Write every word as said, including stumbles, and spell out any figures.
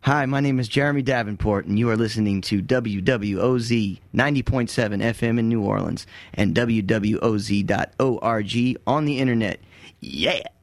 Hi, my name is Jeremy Davenport, and you are listening to W W O Z ninety point seven F M in New Orleans and W W O Z dot org on the internet. Yeah!